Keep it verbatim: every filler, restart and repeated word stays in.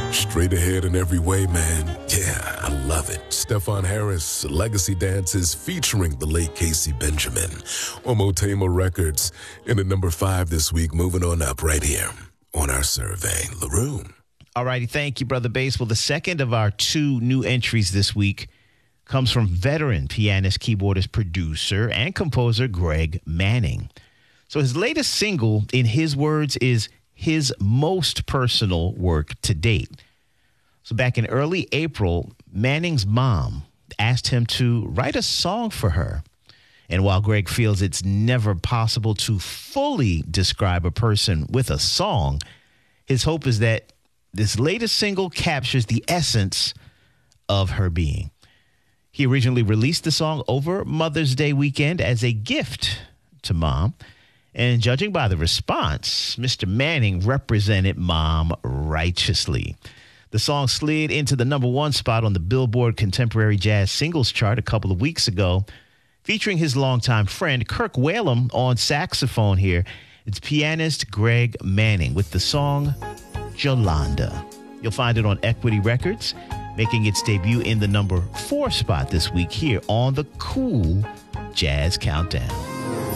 Straight ahead in every way, man. Yeah, I love it. Stephon Harris, Legacy Dances featuring the late Casey Benjamin on Motema Records. In at number five this week, moving on up right here on our survey. LaRue. All righty, thank you, Brother Bass. Well, the second of our two new entries this week comes from veteran pianist, keyboardist, producer, and composer Greg Manning. So his latest single, in his words, is his most personal work to date. So back in early April, Manning's mom asked him to write a song for her. And while Greg feels it's never possible to fully describe a person with a song, his hope is that this latest single captures the essence of her being. He originally released the song over Mother's Day weekend as a gift to Mom. And judging by the response, Mister Manning represented Mom righteously. The song slid into the number one spot on the Billboard Contemporary Jazz Singles Chart a couple of weeks ago, featuring his longtime friend Kirk Whalum on saxophone here. It's pianist Greg Manning with the song Jolanda. You'll find it on Equity Records, making its debut in the number four spot this week here on the Cool Jazz Countdown.